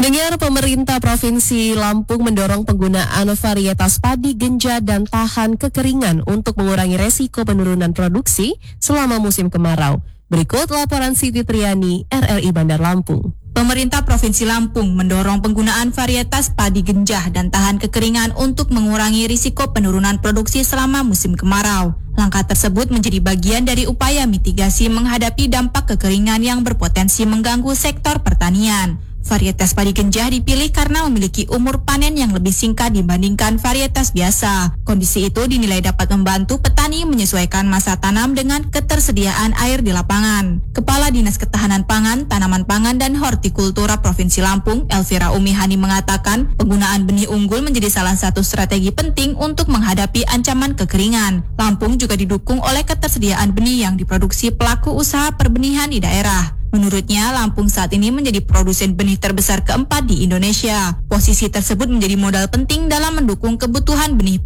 Pendengar, pemerintah Provinsi Lampung mendorong penggunaan varietas padi genja dan tahan kekeringan untuk mengurangi resiko penurunan produksi selama musim kemarau. Berikut laporan Siti Triani, RRI Bandar Lampung. Pemerintah Provinsi Lampung mendorong penggunaan varietas padi genjah dan tahan kekeringan untuk mengurangi risiko penurunan produksi selama musim kemarau. Langkah tersebut menjadi bagian dari upaya mitigasi menghadapi dampak kekeringan yang berpotensi mengganggu sektor pertanian. Varietas padi genjah dipilih karena memiliki umur panen yang lebih singkat dibandingkan varietas biasa. Kondisi itu dinilai dapat membantu petani menyesuaikan masa tanam dengan ketersediaan air di lapangan. Kepala Dinas Ketahanan Pangan, Tanaman Pangan dan Hortikultura Provinsi Lampung, Elvira Umihani mengatakan, penggunaan benih unggul menjadi salah satu strategi penting untuk menghadapi ancaman kekeringan. Lampung juga didukung oleh ketersediaan benih yang diproduksi pelaku usaha perbenihan di daerah. Menurutnya, Lampung saat ini menjadi produsen benih terbesar keempat di Indonesia. Posisi tersebut menjadi modal penting dalam mendukung kebutuhan benih